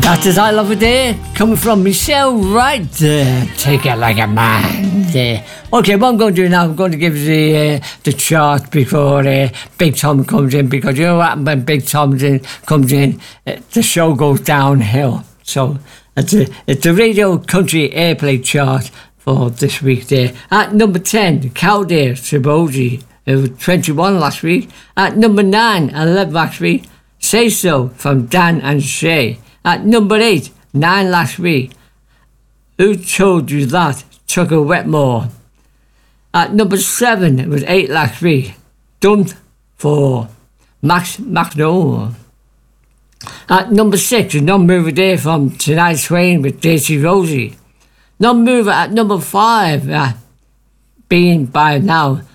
That is I Love a Day, coming from Michelle Wright. Take it like a man. Okay, what I'm going to do now, I'm going to give the chart before Big Tom comes in, because you know what happens when Big Tom comes in, the show goes downhill. So it's the Radio Country Airplay chart for this week there. At number 10, Cowdare, Saboji. It was 21 last week. At number 9, 11 last week, Say So from Dan and Shay. At number 8, 9 last week, Who Told You That? Tucker Wetmore. At number 7, it was 8 last week, Dumped for Max McDowell. At number 6, a non-mover there from Tonight Swain with Daisy Rosie. Non-mover at number 5, Being By Now,